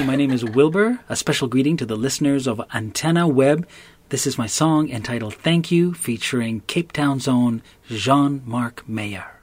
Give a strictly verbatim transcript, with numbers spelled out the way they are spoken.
Hey, my name is Wilbur. A special greeting to the listeners of Antenna Web. This is my song entitled Thank You, featuring Cape Town's own Jean-Marc Meyer.